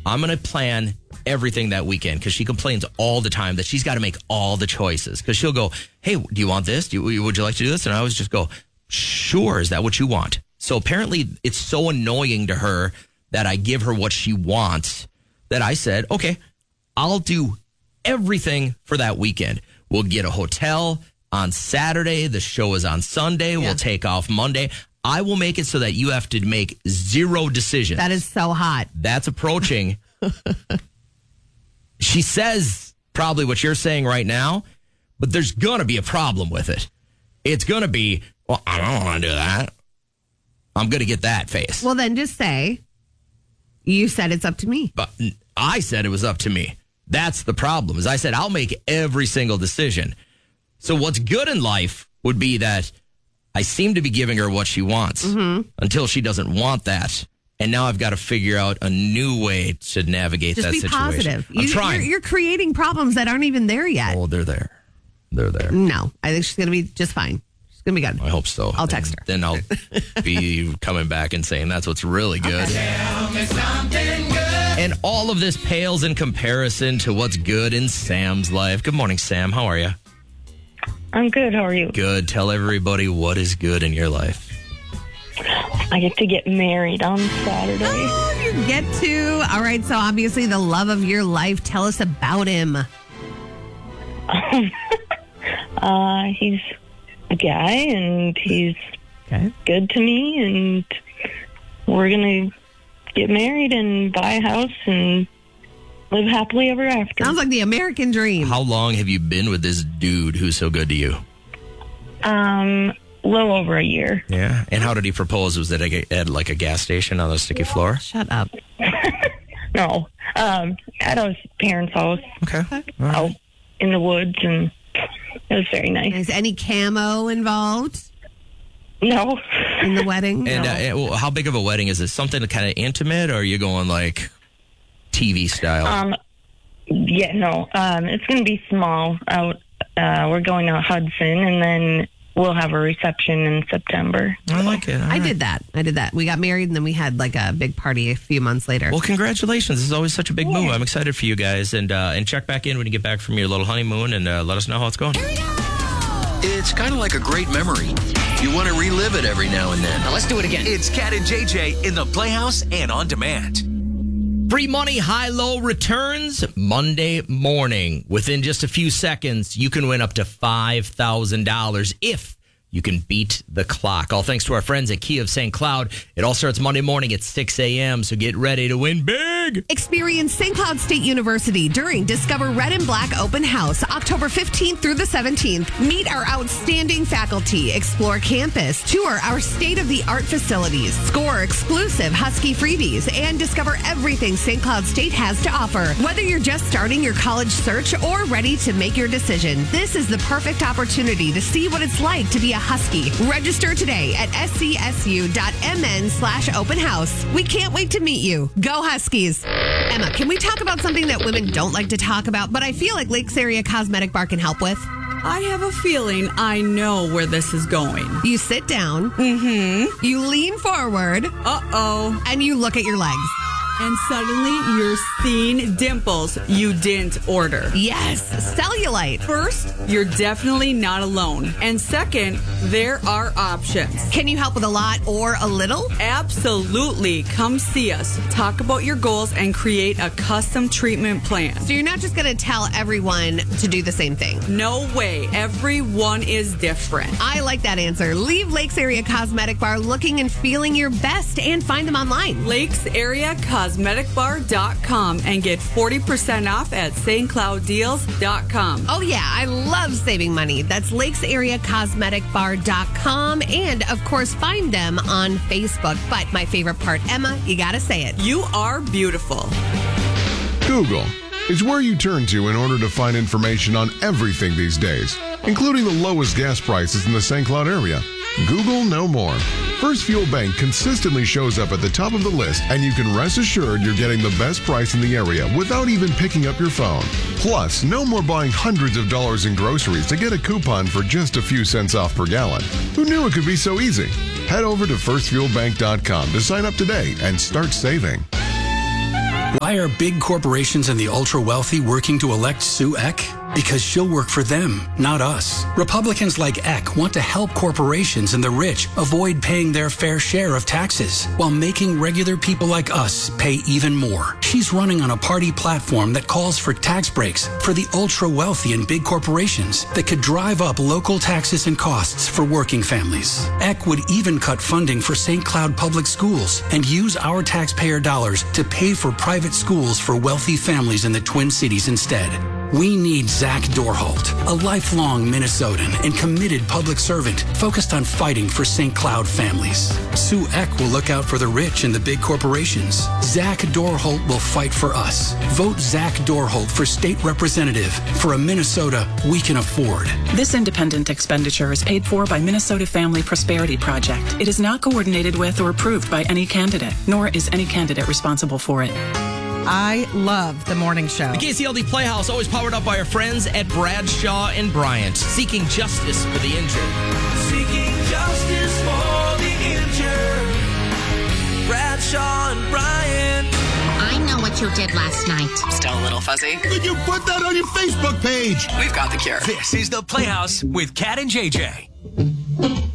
I'm going to plan everything that weekend because she complains all the time that she's got to make all the choices because she'll go, hey, do you want this? Would you like to do this? And I always just go, sure. Is that what you want? So apparently it's so annoying to her that I give her what she wants that I said, okay, I'll do everything for that weekend. We'll get a hotel on Saturday. The show is on Sunday. Yeah. We'll take off Monday. I will make it so that you have to make 0 decisions. That is so hot. That's approaching. She says probably what you're saying right now, but there's going to be a problem with it. It's going to be, well, I don't want to do that. I'm going to get that face. Well, then just say, you said it's up to me. But I said it was up to me. That's the problem, is I said I'll make every single decision. So what's good in life would be that I seem to be giving her what she wants until she doesn't want that. And now I've got to figure out a new way to navigate that situation. Just be positive. I'm trying. You're creating problems that aren't even there yet. Oh, they're there. They're there. No, I think she's going to be just fine. She's going to be good. I hope so. I'll text her. Then I'll be coming back and saying that's what's really good. Okay. Tell me something good. And all of this pales in comparison to what's good in Sam's life. Good morning, Sam. How are you? I'm good. How are you? Good. Tell everybody what is good in your life. I get to get married on Saturday. Oh, you get to. All right. So obviously the love of your life. Tell us about him. He's a guy and he's good to me, and we're going to get married and buy a house and live happily ever after. Sounds like the American dream. How long have you been with this dude who's so good to you? A little over a year. Yeah. And how did he propose? Was it at like a gas station on the sticky floor? Shut up. No. At his parents' house. Okay. Out in the woods, and it was very nice. Is any camo involved? No. In the wedding? And how big of a wedding is this? Something kind of intimate, or are you going like TV style? Yeah, no. It's going to be small out. We're going to Hudson, and then we'll have a reception in September. I like it. I did that. We got married, and then we had like a big party a few months later. Well, congratulations. This is always such a big move. I'm excited for you guys. And check back in when you get back from your little honeymoon and let us know how it's going. Here we go! It's kind of like a great memory. You want to relive it every now and then. Now let's do it again. It's Cat and JJ in the Playhouse and on demand. Free money, high-low returns Monday morning. Within just a few seconds, you can win up to $5,000 if you can beat the clock. All thanks to our friends at Key of St. Cloud. It all starts Monday morning at 6 a.m., so get ready to win big. Experience St. Cloud State University during Discover Red and Black Open House, October 15th through the 17th. Meet our outstanding faculty, explore campus, tour our state-of-the-art facilities, score exclusive Husky freebies, and discover everything St. Cloud State has to offer. Whether you're just starting your college search or ready to make your decision, this is the perfect opportunity to see what it's like to be a Husky. Register today at scsu.mn/open house. We can't wait to meet you. Go Huskies. Emma, can we talk about something that women don't like to talk about, but I feel like Lakes Area Cosmetic Bar can help with? I have a feeling I know where this is going. You sit down. Mm-hmm. You lean forward. Uh-oh. And you look at your legs. And suddenly you're seeing dimples you didn't order. Yes, cellulite. First, you're definitely not alone. And second, there are options. Can you help with a lot or a little? Absolutely. Come see us, talk about your goals, and create a custom treatment plan. So you're not just going to tell everyone to do the same thing? No way. Everyone is different. I like that answer. Leave Lakes Area Cosmetic Bar looking and feeling your best and find them online. Lakes Area Cosmeticbar.com and get 40% off at stclouddeals.com. Oh, yeah. I love saving money. That's lakesareacosmeticbar.com. And, of course, find them on Facebook. But my favorite part, Emma, you got to say it. You are beautiful. Google is where you turn to in order to find information on everything these days, including the lowest gas prices in the St. Cloud area. Google no more. First Fuel Bank consistently shows up at the top of the list, and you can rest assured you're getting the best price in the area without even picking up your phone. Plus, no more buying hundreds of dollars in groceries to get a coupon for just a few cents off per gallon. Who knew it could be so easy? Head over to firstfuelbank.com to sign up today and start saving. Why are big corporations and the ultra-wealthy working to elect Sue Eck? Because she'll work for them, not us. Republicans like Eck want to help corporations and the rich avoid paying their fair share of taxes, while making regular people like us pay even more. She's running on a party platform that calls for tax breaks for the ultra-wealthy and big corporations that could drive up local taxes and costs for working families. Eck would even cut funding for St. Cloud Public Schools and use our taxpayer dollars to pay for private schools for wealthy families in the Twin Cities instead. We need Zach Dorholt, a lifelong Minnesotan and committed public servant focused on fighting for St. Cloud families. Sue Eck will look out for the rich and the big corporations. Zach Dorholt will fight for us. Vote Zach Dorholt for state representative for a Minnesota we can afford. This independent expenditure is paid for by Minnesota Family Prosperity Project. It is not coordinated with or approved by any candidate, nor is any candidate responsible for it. I love the morning show. The KCLD Playhouse, always powered up by our friends at Bradshaw and Bryant, seeking justice for the injured. Seeking justice for the injured. Bradshaw and Bryant. I know what you did last night. Still a little fuzzy? Did you put that on your Facebook page? We've got the cure. This is the Playhouse with Kat and JJ.